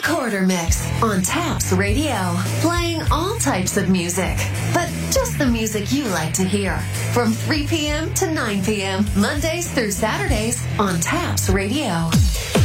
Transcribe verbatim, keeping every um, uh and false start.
Quarter Mix on Taps Radio, playing all types of music, but just the music you like to hear. From three p.m. to nine p.m., Mondays through Saturdays on Taps Radio.